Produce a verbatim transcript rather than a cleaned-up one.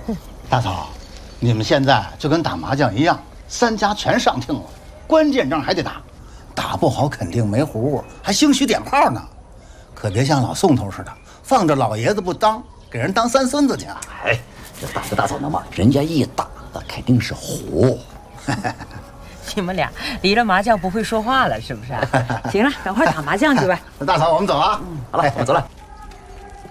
大嫂，你们现在就跟打麻将一样，三家全上听了，关键仗还得打，打不好肯定没胡，还兴许点炮呢。可别像老宋头似的，放着老爷子不当，给人当三孙子去啊！ 哎，这大哥大嫂的嘛，人家一打那肯定是胡。 你们俩离了麻将不会说话了，是不是？行了，赶快打麻将去吧。 大嫂，我们走啊。 好了，我们走了。